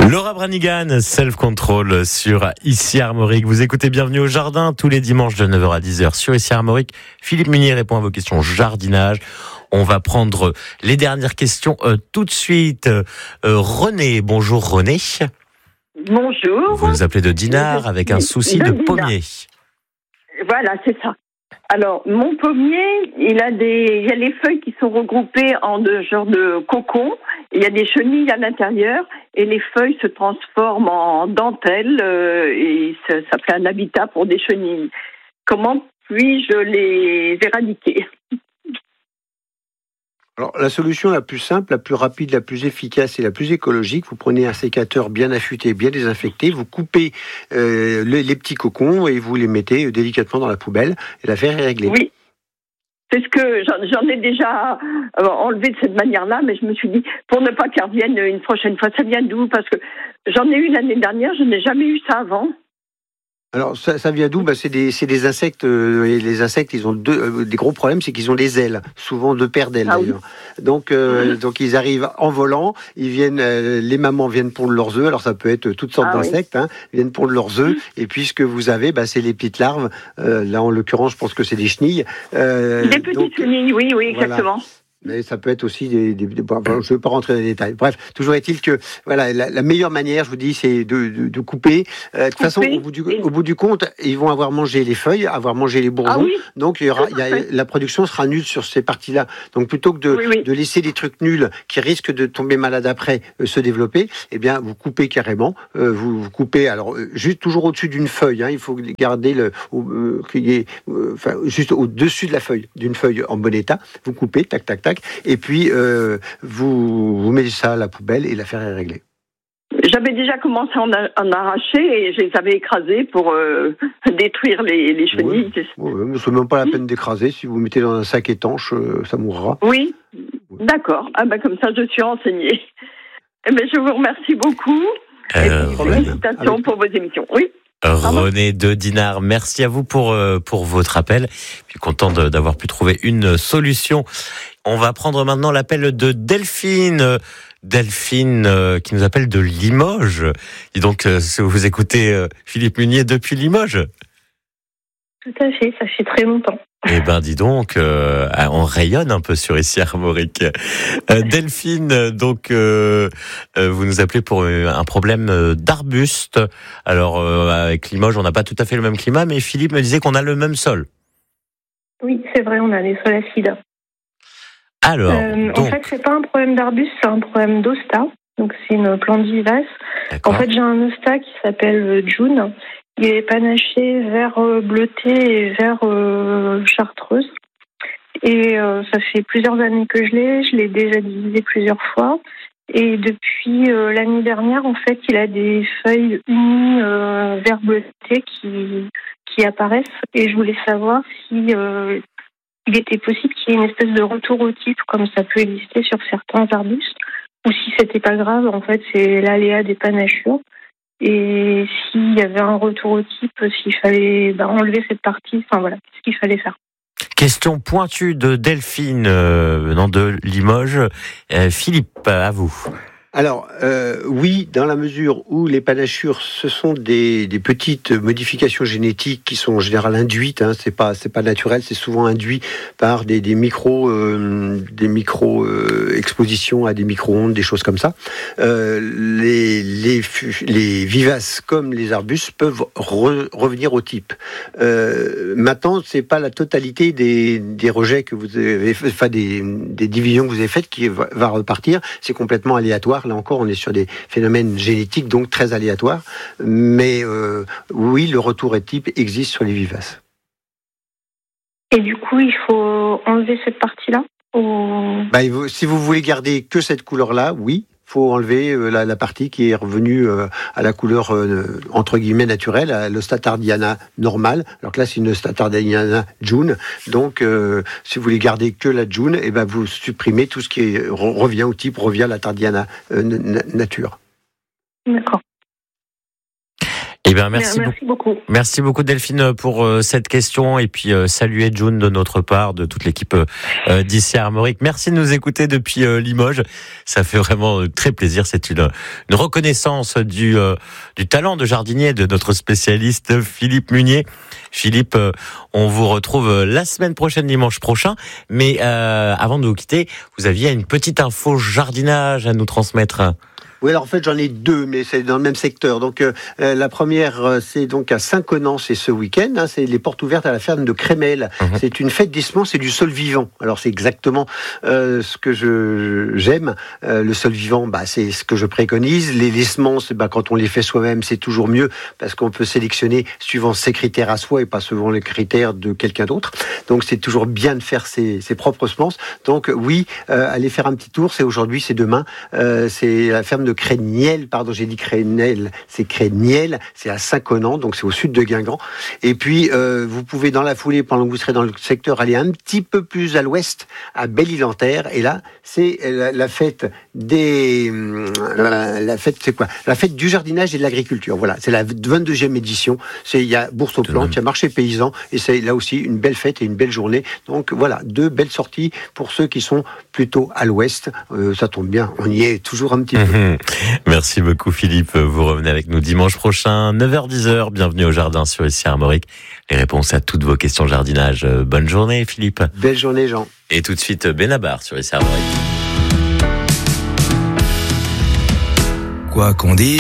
Laura Branigan, Self-Control sur Ici Armorique. Vous écoutez Bienvenue au Jardin tous les dimanches de 9h à 10h sur Ici Armorique. Philippe Munier répond à vos questions jardinage. On va prendre les dernières questions tout de suite. René, bonjour René. Bonjour. Vous nous appelez de Dinard avec un souci de pommier. Voilà, c'est ça. Alors, mon pommier, il y a les feuilles qui sont regroupées en deux genres de cocon. Il y a des chenilles à l'intérieur et les feuilles se transforment en dentelle et ça fait un habitat pour des chenilles. Comment puis-je les éradiquer ? Alors, la solution la plus simple, la plus rapide, la plus efficace et la plus écologique, vous prenez un sécateur bien affûté, bien désinfecté, vous coupez les petits cocons et vous les mettez délicatement dans la poubelle et l'affaire est réglée. Oui, c'est ce que j'en ai déjà enlevé de cette manière-là, mais je me suis dit, pour ne pas qu'ils reviennent une prochaine fois, ça vient d'où ? Parce que j'en ai eu l'année dernière, je n'ai jamais eu ça avant. Alors, ça vient d'où ? C'est des insectes, et les insectes, ils ont des gros problèmes, c'est qu'ils ont des ailes, souvent deux paires d'ailes d'ailleurs. Oui. Donc ils arrivent en volant, ils viennent, les mamans viennent pondre leurs œufs, alors ça peut être toutes sortes d'insectes, hein, viennent pondre leurs œufs, et puis ce que vous avez, c'est les petites larves, là en l'occurrence, je pense que c'est des chenilles. Des petites chenilles, oui, exactement. Voilà. Mais ça peut être aussi je ne veux pas rentrer dans les détails. Bref, toujours est-il que voilà, la meilleure manière, je vous dis, c'est de couper. De toute façon, au bout du compte, ils vont avoir mangé les feuilles, avoir mangé les bourgeons. Donc la production sera nulle sur ces parties-là. Donc plutôt que de laisser des trucs nuls qui risquent de tomber malades après se développer, eh bien vous coupez carrément. Vous coupez alors juste toujours au-dessus d'une feuille. Hein, il faut garder juste au-dessus de la feuille, d'une feuille en bon état. Vous coupez, tac, tac, tac. Et puis, vous mettez ça à la poubelle et l'affaire est réglée. J'avais déjà commencé à en arracher et je les avais écrasés pour détruire les chenilles. Oui, ce n'est même pas la peine d'écraser. Si vous mettez dans un sac étanche, ça mourra. Oui, d'accord. Comme ça, je suis renseignée. Je vous remercie beaucoup. Et félicitations pour vos émissions. Oui. René de Dinard, merci à vous pour votre appel. Je suis content d'avoir pu trouver une solution. On va prendre maintenant l'appel de Delphine. Delphine qui nous appelle de Limoges. Et donc, si vous écoutez Philippe Munier depuis Limoges. Tout à fait, ça fait très longtemps. Eh ben, dis donc, on rayonne un peu sur Ici Armorique. Delphine, donc, vous nous appelez pour un problème d'arbuste. Alors, avec Limoges, on n'a pas tout à fait le même climat, mais Philippe me disait qu'on a le même sol. Oui, c'est vrai, on a des sols acides. Alors, en fait, c'est pas un problème d'arbuste, c'est un problème d'hosta. Donc, c'est une plante vivace. D'accord. En fait, j'ai un hosta qui s'appelle June. Il est panaché vert bleuté et vert chartreuse. Et ça fait plusieurs années que je l'ai déjà divisé plusieurs fois. Et depuis l'année dernière, en fait, il a des feuilles unies vert bleuté qui apparaissent. Et je voulais savoir si il était possible qu'il y ait une espèce de retour au type, comme ça peut exister sur certains arbustes, ou si c'était pas grave, en fait, c'est l'aléa des panachures. Et s'il y avait un retour au type, s'il fallait enlever cette partie, ce qu'il fallait faire. Question pointue de Delphine, venant de Limoges. Philippe, à vous. Alors, oui, dans la mesure où les panachures, ce sont des petites modifications génétiques qui sont en général induites, hein, c'est pas naturel, c'est souvent induit par des micro expositions à des micro-ondes, des choses comme ça. Les vivaces comme les arbustes peuvent revenir au type. Maintenant, c'est pas la totalité des rejets que vous avez, des divisions que vous avez faites qui va repartir, c'est complètement aléatoire. Là encore, on est sur des phénomènes génétiques, donc très aléatoires. Mais oui, le retour à type existe sur les vivaces. Et du coup, il faut enlever cette partie-là si vous voulez garder que cette couleur-là, oui. Il faut enlever la partie qui est revenue à la couleur entre guillemets naturelle, à l'Ostatardiana normale. Alors que là, c'est une Ostatardiana June. Donc, si vous voulez garder que la June, vous supprimez tout ce qui revient au type, revient à la Tardiana nature. D'accord. Eh bien, merci beaucoup. Merci beaucoup Delphine pour cette question et puis saluer June de notre part, de toute l'équipe d'ici à Armorique. Merci de nous écouter depuis Limoges. Ça fait vraiment très plaisir. C'est une reconnaissance du talent de jardinier de notre spécialiste Philippe Munier. Philippe, on vous retrouve la semaine prochaine, dimanche prochain. Mais avant de vous quitter, vous aviez une petite info jardinage à nous transmettre. Oui, alors en fait j'en ai deux, mais c'est dans le même secteur. Donc la première, c'est donc à Saint-Connan, c'est ce week-end. Hein, c'est les portes ouvertes à la ferme de Crémel. C'est une fête des semences et du sol vivant. Alors c'est exactement ce que j'aime. Le sol vivant, c'est ce que je préconise. Les semences, quand on les fait soi-même, c'est toujours mieux parce qu'on peut sélectionner suivant ses critères à soi et pas suivant les critères de quelqu'un d'autre. Donc c'est toujours bien de faire ses propres semences. Donc oui, allez faire un petit tour. C'est aujourd'hui, c'est demain. C'est la ferme de Créniel, j'ai dit Crénel, c'est Créniel, c'est à Saint-Connan, donc c'est au sud de Guingamp. Et puis, vous pouvez dans la foulée, pendant que vous serez dans le secteur, aller un petit peu plus à l'ouest, à Belle-Île-en-Terre. Et là, c'est la fête la fête, c'est quoi ? La fête du jardinage et de l'agriculture. Voilà, c'est la 22e édition. Il y a Bourse aux plantes, il y a Marché paysan, et c'est là aussi une belle fête et une belle journée. Donc voilà, 2 belles sorties pour ceux qui sont plutôt à l'ouest. Ça tombe bien, on y est toujours un petit peu. Merci beaucoup Philippe. Vous revenez avec nous dimanche prochain, 9h-10h. Bienvenue au jardin sur ici Armorique. Les réponses à toutes vos questions jardinage. Bonne journée Philippe. Belle journée Jean. Et tout de suite Benabar sur ici Armorique. Quoi qu'on dise.